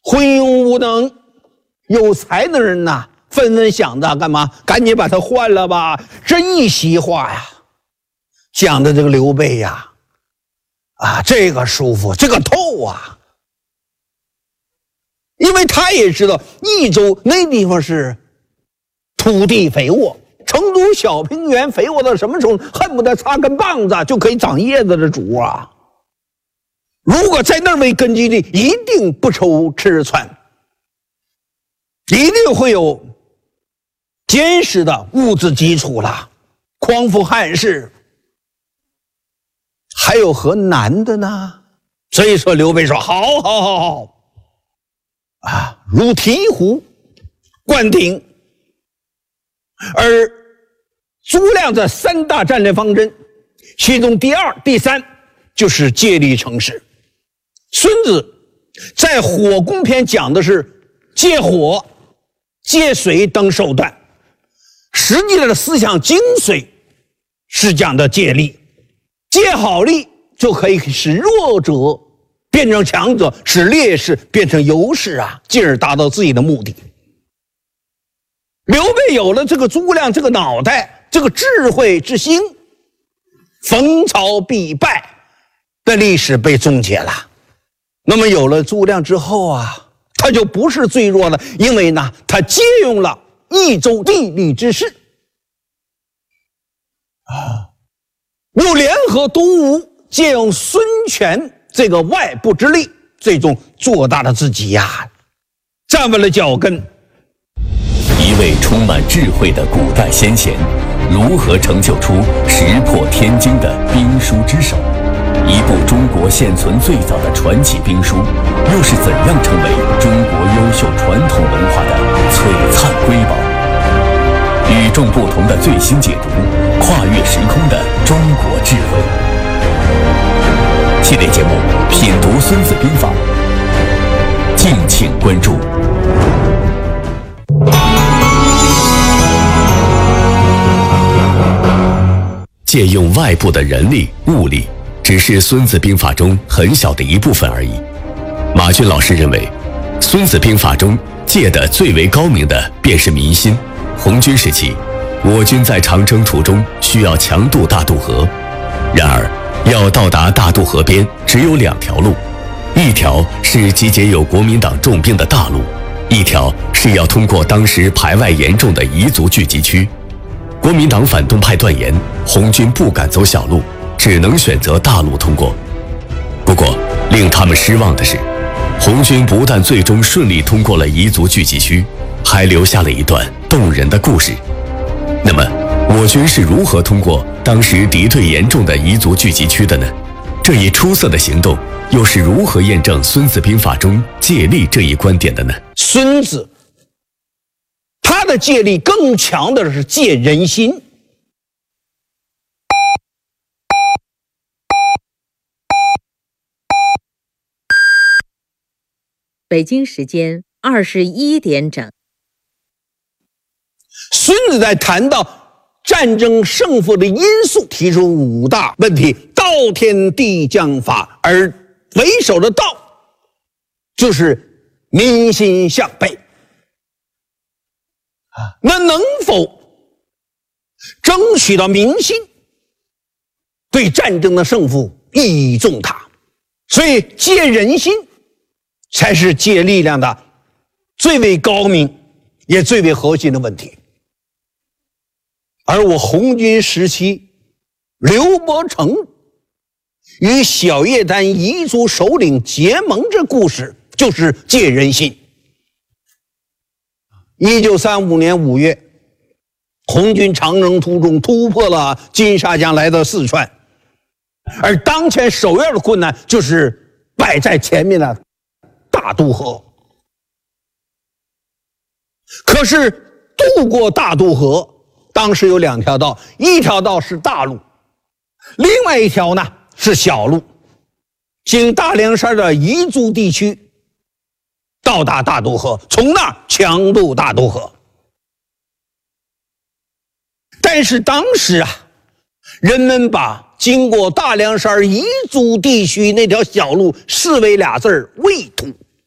昏庸无能，有才的人呐，纷纷想着干嘛？赶紧把他换了吧！这一席话呀，讲的这个刘备呀，这个舒服，这个透啊！因为他也知道益州那地方是土地肥沃，成都小平原肥沃到什么时候，恨不得插根棒子就可以长叶子的主啊！如果在那儿为根据地，一定不愁吃穿，一定会有坚实的物质基础了，匡扶汉室。还有何难的呢？所以说刘备说好如醍醐灌顶。而诸葛亮这3大战略方针，其中第2、第3就是借力成势。孙子在火攻篇讲的是借火、借水等手段，实际的思想精髓是讲的借力。借好力就可以使弱者变成强者，使劣势变成优势啊，进而达到自己的目的。刘备有了这个诸葛亮这个脑袋，这个智慧之心，逢曹必败的历史被终结了。那么有了诸葛亮之后啊，他就不是最弱的，因为呢，他借用了益州地利之势又联合东吴，借用孙权这个外部之力，最终做大了自己呀，站稳了脚跟。 一位充满智慧的古代先贤，如何成就出石破天惊的兵书之首？一部中国现存最早的传奇兵书，又是怎样成为中国优秀传统文化的璀璨瑰宝？与众不同的最新解读，跨越时空的中国智慧。系列节目《品读孙子兵法》，敬请关注。借用外部的人力物力，只是孙子兵法中很小的一部分而已。马军老师认为，孙子兵法中借的最为高明的便是民心。红军时期，我军在长征途中需要强渡大渡河，然而要到达大渡河边只有2条路，一条是集结有国民党重兵的大路，一条是要通过当时排外严重的彝族聚集区。国民党反动派断言，红军不敢走小路，只能选择大路通过。不过令他们失望的是，红军不但最终顺利通过了彝族聚集区，还留下了一段动人的故事。那么我军是如何通过当时敌对严重的彝族聚集区的呢？这一出色的行动又是如何验证孙子兵法中借力这一观点的呢？ 孙子他的借力更强的是借人心。 北京时间21点整。 孙子在谈到战争胜负的因素，提出5大问题：道天地将法，而为首的道就是民心向背。那能否争取到民心，对战争的胜负意义重大。所以借人心才是借力量的最为高明也最为核心的问题。而我红军时期刘伯承与小叶丹彝族首领结盟这故事，就是借人心。1935年5月，红军长征途中突破了金沙江，来到四川，而当前首要的困难就是摆在前面的大渡河。可是渡过大渡河，当时有2条道，一条道是大路，另外一条呢是小路，经大凉山的彝族地区到达大渡河，从那儿强渡大渡河。但是当时人们把经过大凉山彝族地区那条小路视为俩字儿：畏途。